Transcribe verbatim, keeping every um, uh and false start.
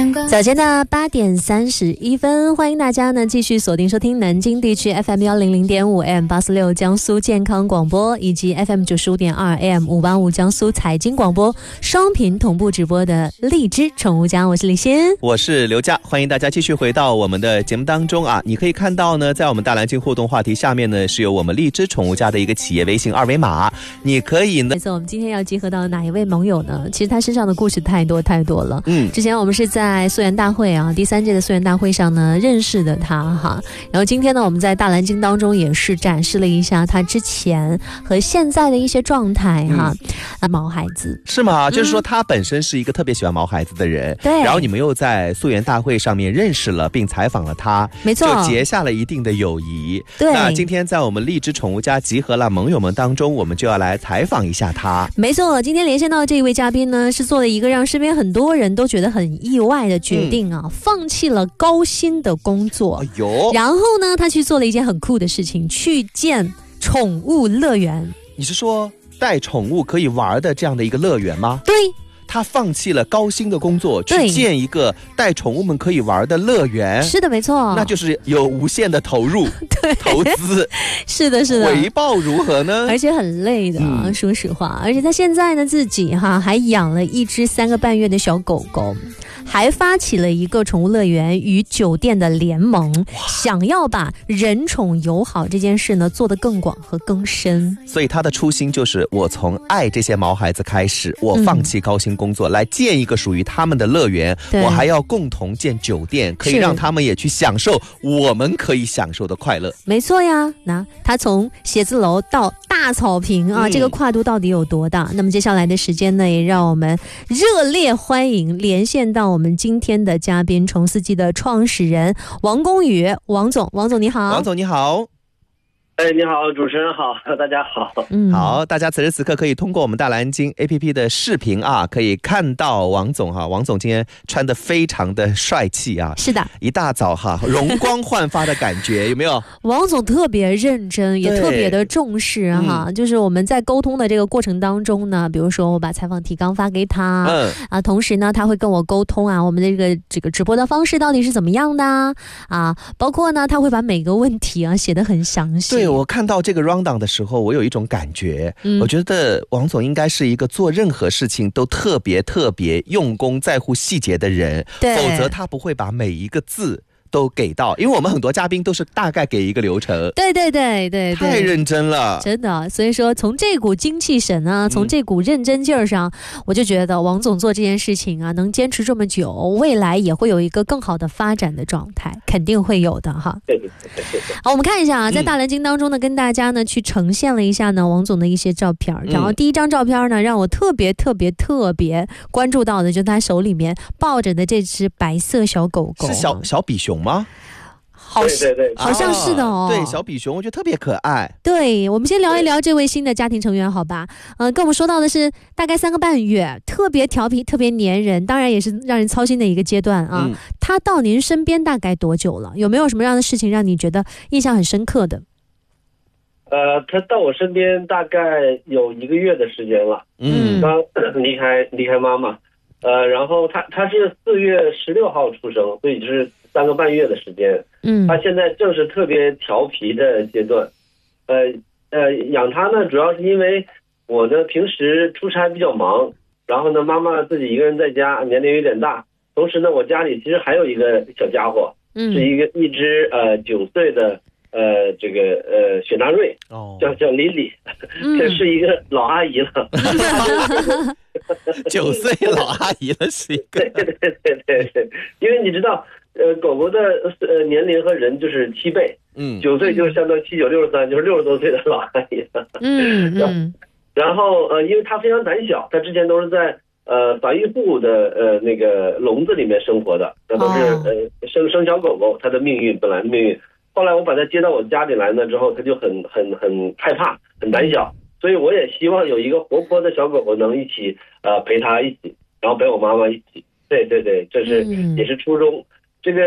早间的八点三十一分，欢迎大家呢继续锁定收听南京地区 F M 一零零点五 A M 八四六江苏健康广播，以及 F M 九十五点二 A M 五八五江苏财经广播双频同步直播的荔枝宠物家，我是李欣， 我是刘佳，欢迎大家继续回到我们的节目当中啊！你可以看到呢，在我们大蓝鲸互动话题下面呢，是有我们荔枝宠物家的一个企业微信二维码，你可以呢。 我们今天要结合到哪一位盟友呢？其实他身上的故事太多太多了。嗯，之前我们是在溯源大会啊，第三届的溯源大会上呢认识的他哈，然后今天呢，我们在大蓝鲸当中也是展示了一下他之前和现在的一些状态哈。嗯啊，毛孩子是吗？就是说他本身是一个特别喜欢毛孩子的人，对、嗯。然后你们又在溯源大会上面认识了，并采访了他， 没错， 就结下了一定的友谊。 对。 那今天在我们荔枝宠物家集合了盟友们当中，我们就要来采访一下他。 没错，今天连线到这一位嘉宾呢，是做了一个让身边很多人都觉得很意外的决定啊，嗯、放弃了高薪的工作，哎呦，然后呢，他去做了一件很酷的事情，去建宠物乐园。 你是说带宠物可以玩的这样的一个乐园吗？ 对， 他放弃了高薪的工作，去建一个带宠物们可以玩的乐园。 是的，没错， 那就是有无限的投入对投资。 是的，是的， 回报如何呢？ 而且很累的、啊嗯、说实话。而且他现在呢，自己哈还养了一只三个半月的小狗狗，还发起了一个宠物乐园与酒店的联盟，想要把人宠友好这件事呢做得更广和更深。 所以他的初心就是，我从爱这些毛孩子开始，我放弃高薪工作、嗯、来建一个属于他们的乐园，我还要共同建酒店，可以让他们也去享受我们可以享受的快乐。 没错呀，那他从写字楼到大草坪啊、嗯，这个跨度到底有多大？那么接下来的时间呢，也让我们热烈欢迎连线到我们今天的嘉宾，宠四季的创始人王恭宇，王总，王总你好。 王总你好。 哎，你好，主持人好，大家好。 嗯，好，大家此时此刻可以通过我们大蓝鲸 A P P 的视频啊，可以看到王总哈，王总今天穿得非常的帅气啊， 是的， 一大早哈，容光焕发的感觉有没有？ 王总特别认真，也特别的重视哈、嗯，就是我们在沟通的这个过程当中呢，比如说我把采访提纲发给他，嗯啊，同时呢他会跟我沟通啊，我们的这个这个直播的方式到底是怎么样的啊，包括呢他会把每个问题啊写得很详细。 对，我看到这个 rundown 的时候，我有一种感觉、嗯、我觉得王总应该是一个做任何事情都特别特别用功在乎细节的人，否则他不会把每一个字都给到，因为我们很多嘉宾都是大概给一个流程。 对对对对对， 太认真了， 真的。所以说从这股精气神啊，从这股认真劲儿上、嗯、我就觉得王总做这件事情啊能坚持这么久，未来也会有一个更好的发展的状态，肯定会有的哈。 对对对对对。 好，我们看一下啊，在大蓝鲸当中呢、嗯、跟大家呢去呈现了一下呢王总的一些照片、嗯、然后第一张照片呢让我特别特别特别关注到的就是他手里面抱着的这只白色小狗狗， 是小小比熊吗？ 好， 对对对， 好像是的哦。 啊、对，小比熊我觉得特别可爱。 对，我们先聊一聊这位新的家庭成员好吧。呃，跟我们说到的是大概三个半月，特别调皮，特别粘人，当然也是让人操心的一个阶段啊、嗯。他到您身边大概多久了？有没有什么样的事情让你觉得印象很深刻的？ 呃，他到我身边大概有一个月的时间了。嗯，刚离开离开妈妈。呃，然后他他是四月十六号出生，所以就是三个半月的时间。嗯，他现在正是特别调皮的阶段。呃呃，养他呢，主要是因为我呢平时出差比较忙，然后呢妈妈自己一个人在家，年龄有点大。同时呢，我家里其实还有一个小家伙，嗯，是一个一只呃九岁的呃这个呃雪纳瑞，哦，叫叫莉莉，这是一个老阿姨了。 九岁老阿姨了是一个。 对对对对对，因为你知道，呃，狗狗的呃年龄和人就是七倍，嗯，九岁就相当于七九六十三，就是六十多岁的老阿姨了。嗯嗯。然后呃，因为它非常胆小，它之前都是在呃繁育户的呃那个笼子里面生活的，那都是、哦、呃生生小狗狗，它的命运本来的命运。后来我把它接到我家里来呢之后，它就很很很害怕，很胆小。所以我也希望有一个活泼的小狗狗能一起呃陪它一起，然后陪我妈妈一起。对对对，这是、嗯、也是初衷。